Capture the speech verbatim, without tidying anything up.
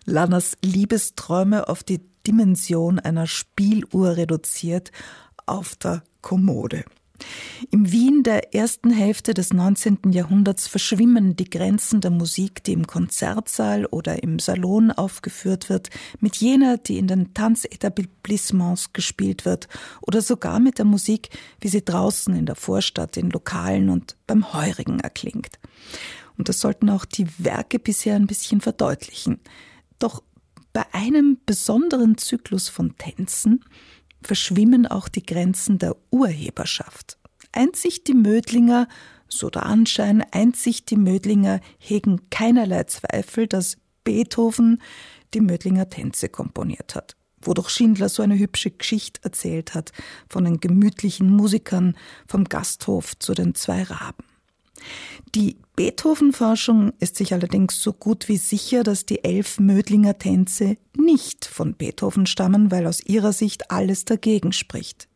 Lanners Liebesträume auf die Dimension einer Spieluhr reduziert, auf der Kommode. Im Wien der ersten Hälfte des neunzehnten Jahrhunderts verschwimmen die Grenzen der Musik, die im Konzertsaal oder im Salon aufgeführt wird, mit jener, die in den Tanzetablissements gespielt wird oder sogar mit der Musik, wie sie draußen in der Vorstadt, in Lokalen und beim Heurigen erklingt. Und das sollten auch die Werke bisher ein bisschen verdeutlichen. Doch bei einem besonderen Zyklus von Tänzen verschwimmen auch die Grenzen der Urheberschaft. Einzig die Mödlinger, so der Anschein, einzig die Mödlinger hegen keinerlei Zweifel, dass Beethoven die Mödlinger Tänze komponiert hat. Wo doch Schindler so eine hübsche Geschichte erzählt hat von den gemütlichen Musikern vom Gasthof zu den zwei Raben. Die Beethoven-Forschung ist sich allerdings so gut wie sicher, dass die elf Mödlinger Tänze nicht von Beethoven stammen, weil aus ihrer Sicht alles dagegen spricht.